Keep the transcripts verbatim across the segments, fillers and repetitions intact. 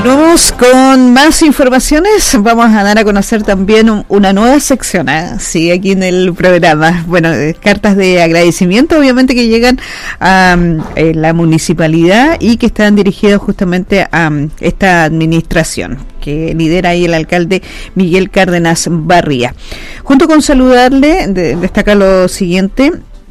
Continuamos con más informaciones. Vamos a dar a conocer también un, una nueva sección, ¿eh? Sí, aquí en el programa. Bueno, eh, cartas de agradecimiento, obviamente, que llegan a eh, la municipalidad y que están dirigidas justamente a um, esta administración que lidera ahí el alcalde Miguel Cárdenas Barría. Junto con saludarle, de, destaca lo siguiente.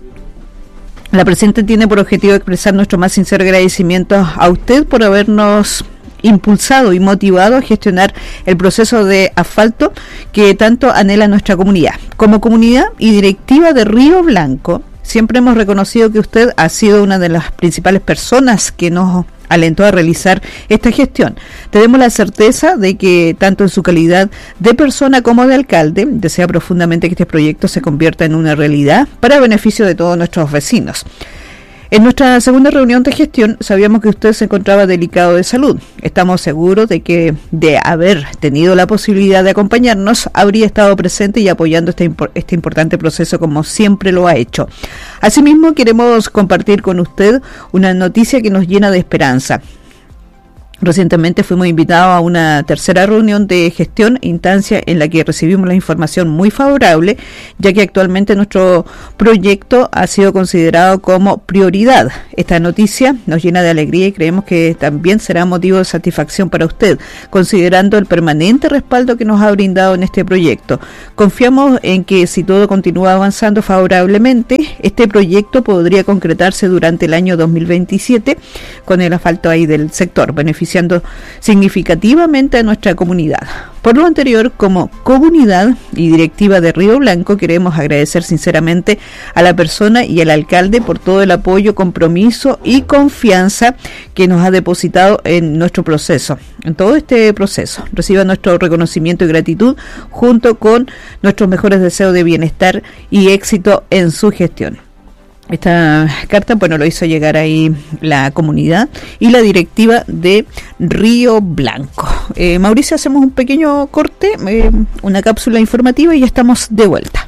La presente tiene por objetivo expresar nuestro más sincero agradecimiento a usted por habernos impulsado y motivado a gestionar el proceso de asfalto que tanto anhela nuestra comunidad. Como comunidad y directiva de Río Blanco, siempre hemos reconocido que usted ha sido una de las principales personas que nos alentó a realizar esta gestión. Tenemos la certeza de que tanto en su calidad de persona como de alcalde desea profundamente que este proyecto se convierta en una realidad para beneficio de todos nuestros vecinos. En nuestra segunda reunión de gestión sabíamos que usted se encontraba delicado de salud. Estamos seguros de que de haber tenido la posibilidad de acompañarnos, habría estado presente y apoyando este, este importante proceso como siempre lo ha hecho. Asimismo, queremos compartir con usted una noticia que nos llena de esperanza. Recientemente fuimos invitados a una tercera reunión de gestión, instancia en la que recibimos la información muy favorable, ya que actualmente nuestro proyecto ha sido considerado como prioridad. Esta noticia nos llena de alegría y creemos que también será motivo de satisfacción para usted, considerando el permanente respaldo que nos ha brindado en este proyecto. Confiamos en que si todo continúa avanzando favorablemente, este proyecto podría concretarse durante el año dos mil veintisiete con el asfalto ahí del sector, beneficiando significativamente a nuestra comunidad. Por lo anterior, como comunidad y directiva de Río Blanco, queremos agradecer sinceramente a la persona y al alcalde por todo el apoyo, compromiso y confianza que nos ha depositado en nuestro proceso, en todo este proceso. Reciba nuestro reconocimiento y gratitud junto con nuestros mejores deseos de bienestar y éxito en su gestión. Esta carta, bueno, lo hizo llegar ahí la comunidad y la directiva de Río Blanco. Eh, Mauricio, hacemos un pequeño corte, eh, una cápsula informativa y ya estamos de vuelta.